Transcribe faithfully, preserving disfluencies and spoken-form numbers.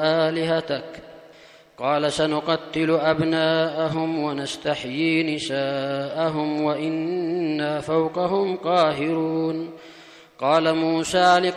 وآلهتك. قال سنقتل أبناءهم ونستحيي نساءهم وإنا فوقهم قاهرون. قال موسى